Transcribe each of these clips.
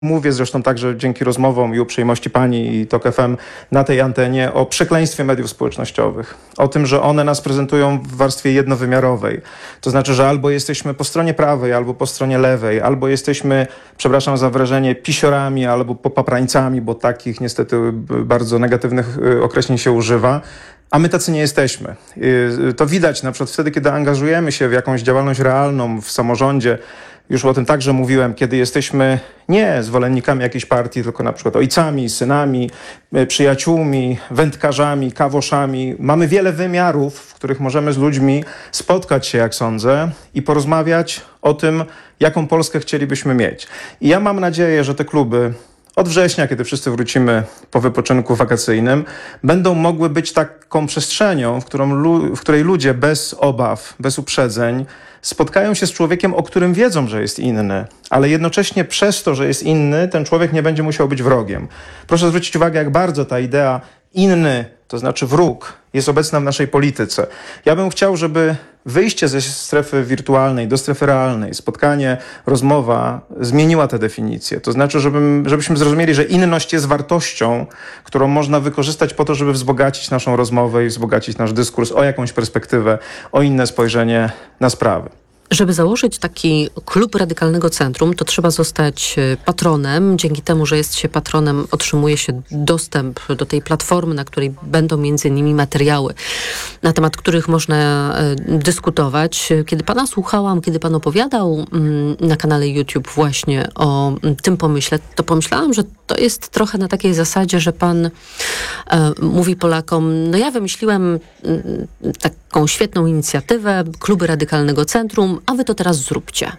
Mówię zresztą także dzięki rozmowom i uprzejmości pani i TOK FM na tej antenie o przekleństwie mediów społecznościowych. O tym, że one nas prezentują w warstwie jednowymiarowej. To znaczy, że albo jesteśmy po stronie prawej, albo po stronie lewej, albo jesteśmy, przepraszam za wrażenie, pisiorami, albo popaprańcami, bo takich niestety bardzo negatywnych określeń się używa. A my tacy nie jesteśmy. To widać na przykład wtedy, kiedy angażujemy się w jakąś działalność realną w samorządzie. Już o tym także mówiłem, kiedy jesteśmy nie zwolennikami jakiejś partii, tylko na przykład ojcami, synami, przyjaciółmi, wędkarzami, kawoszami. Mamy wiele wymiarów, w których możemy z ludźmi spotkać się, jak sądzę, i porozmawiać o tym, jaką Polskę chcielibyśmy mieć. I ja mam nadzieję, że te kluby od września, kiedy wszyscy wrócimy po wypoczynku wakacyjnym, będą mogły być taką przestrzenią, w której ludzie bez obaw, bez uprzedzeń spotkają się z człowiekiem, o którym wiedzą, że jest inny, ale jednocześnie przez to, że jest inny, ten człowiek nie będzie musiał być wrogiem. Proszę zwrócić uwagę, jak bardzo ta idea inny, to znaczy wróg, jest obecna w naszej polityce. Ja bym chciał, żeby wyjście ze strefy wirtualnej do strefy realnej, spotkanie, rozmowa zmieniła tę definicję. To znaczy, żebyśmy zrozumieli, że inność jest wartością, którą można wykorzystać po to, żeby wzbogacić naszą rozmowę i wzbogacić nasz dyskurs o jakąś perspektywę, o inne spojrzenie na sprawy. Żeby założyć taki klub Radykalnego Centrum, to trzeba zostać patronem. Dzięki temu, że jest się patronem, otrzymuje się dostęp do tej platformy, na której będą między innymi materiały, na temat których można dyskutować. Kiedy pana słuchałam, kiedy pan opowiadał na kanale YouTube właśnie o tym pomyśle, to pomyślałam, że to jest trochę na takiej zasadzie, że pan mówi Polakom, no ja wymyśliłem taką świetną inicjatywę, kluby Radykalnego Centrum, a wy to teraz zróbcie.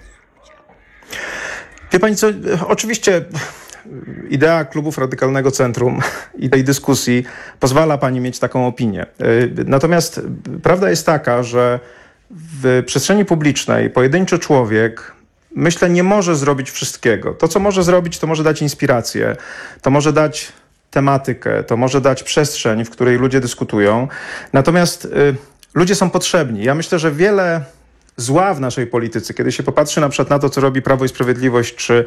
Wie pani co, oczywiście idea klubów Radykalnego Centrum i tej dyskusji pozwala pani mieć taką opinię. Natomiast prawda jest taka, że w przestrzeni publicznej pojedynczy człowiek, myślę, nie może zrobić wszystkiego. To, co może zrobić, to może dać inspirację, to może dać tematykę, to może dać przestrzeń, w której ludzie dyskutują. Natomiast ludzie są potrzebni. Ja myślę, że wiele zła w naszej polityce, kiedy się popatrzy na przykład na to, co robi Prawo i Sprawiedliwość czy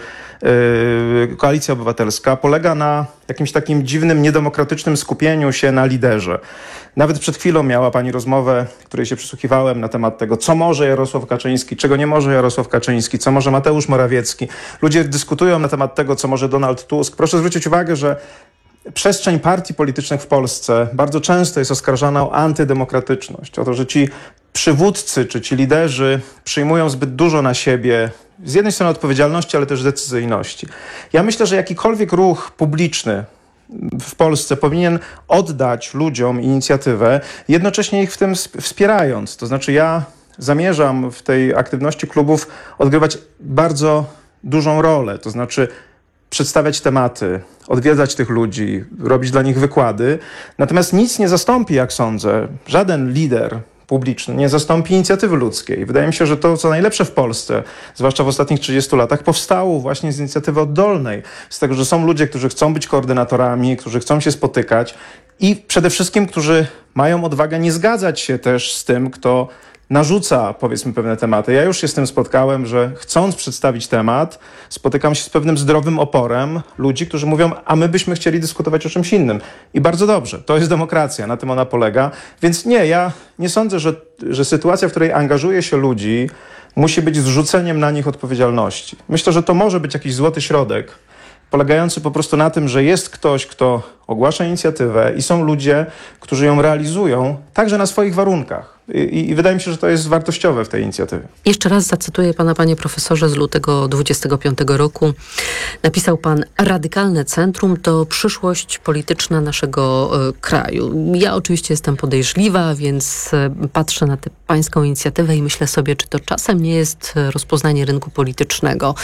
Koalicja Obywatelska, polega na jakimś takim dziwnym, niedemokratycznym skupieniu się na liderze. Nawet przed chwilą miała pani rozmowę, której się przysłuchiwałem na temat tego, co może Jarosław Kaczyński, czego nie może Jarosław Kaczyński, co może Mateusz Morawiecki. Ludzie dyskutują na temat tego, co może Donald Tusk. Proszę zwrócić uwagę, że przestrzeń partii politycznych w Polsce bardzo często jest oskarżana o antydemokratyczność, o to, że ci przywódcy czy ci liderzy przyjmują zbyt dużo na siebie, z jednej strony odpowiedzialności, ale też decyzyjności. Ja myślę, że jakikolwiek ruch publiczny w Polsce powinien oddać ludziom inicjatywę, jednocześnie ich w tym wspierając. To znaczy ja zamierzam w tej aktywności klubów odgrywać bardzo dużą rolę, to znaczy przedstawiać tematy, odwiedzać tych ludzi, robić dla nich wykłady. Natomiast nic nie zastąpi, jak sądzę, żaden lider publiczny nie zastąpi inicjatywy ludzkiej. Wydaje mi się, że to, co najlepsze w Polsce, zwłaszcza w ostatnich 30 latach, powstało właśnie z inicjatywy oddolnej. Z tego, że są ludzie, którzy chcą być koordynatorami, którzy chcą się spotykać i przede wszystkim, którzy mają odwagę nie zgadzać się też z tym, kto narzuca, powiedzmy, pewne tematy. Ja już się z tym spotkałem, że chcąc przedstawić temat, spotykam się z pewnym zdrowym oporem ludzi, którzy mówią, a my byśmy chcieli dyskutować o czymś innym. I bardzo dobrze, to jest demokracja, na tym ona polega. Więc nie, ja nie sądzę, że sytuacja, w której angażuje się ludzi, musi być zrzuceniem na nich odpowiedzialności. Myślę, że to może być jakiś złoty środek, polegający po prostu na tym, że jest ktoś, kto ogłasza inicjatywę i są ludzie, którzy ją realizują, także na swoich warunkach. I wydaje mi się, że to jest wartościowe w tej inicjatywie. Jeszcze raz zacytuję pana, panie profesorze, z lutego 25 roku. Napisał pan: Radykalne Centrum to przyszłość polityczna naszego kraju. Ja oczywiście jestem podejrzliwa, więc patrzę na tę pańską inicjatywę i myślę sobie, czy to czasem nie jest rozpoznanie rynku politycznego.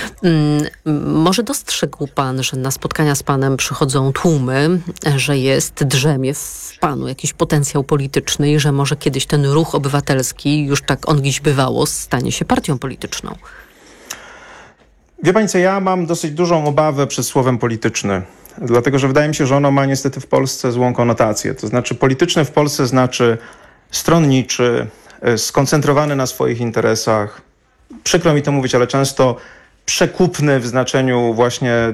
Może dostrzegł pan, że na spotkania z panem przychodzą tłumy, że drzemie w panu jakiś potencjał polityczny i że może kiedyś ten ruch obywatelski, już tak on gdzieś bywało, stanie się partią polityczną. Wie pani co, ja mam dosyć dużą obawę przed słowem polityczny, dlatego że wydaje mi się, że ono ma niestety w Polsce złą konotację. To znaczy polityczny w Polsce znaczy stronniczy, skoncentrowany na swoich interesach. Przykro mi to mówić, ale często przekupny w znaczeniu właśnie